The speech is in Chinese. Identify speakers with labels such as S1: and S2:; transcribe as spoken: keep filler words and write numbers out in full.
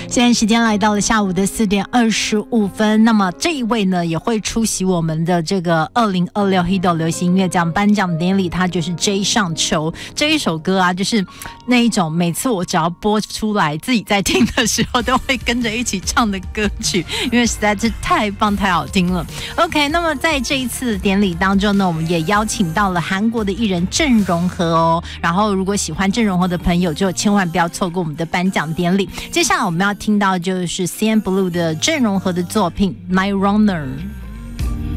S1: 现在时间来到了下午的四点二十五分，那么这一位呢也会出席我们的这个二零二六 Hito 流行音乐奖颁奖典礼，他就是 J 上球。这一首歌啊，就是那一种每次我只要播出来自己在听的时候都会跟着一起唱的歌曲，因为实在是太棒太好听了。 OK， 那么在这一次典礼当中呢，我们也邀请到了韩国的艺人郑容和哦，然后如果喜欢郑容和的朋友就千万不要错过我们的颁奖典礼。接下来我们要听到就是 C N Blue 的郑容和的作品 My Runner。